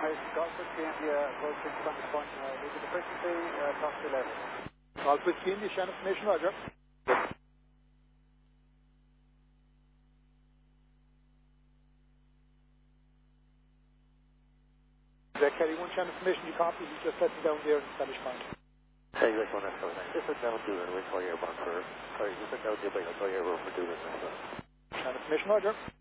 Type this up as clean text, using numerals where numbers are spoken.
Golf Whiskey India, approaching Summit Point, moving the frequency, top to level. Golf Whiskey India, Shannon information, roger. Kerry 1 Shannon information, you copy, he's just setting down there in Spanish Point. Hey, you guys want to go next? Just sit down to it, wait for your airborne for, sorry, just sit down to it, I'll call you airborne for doing this. Shannon information, roger.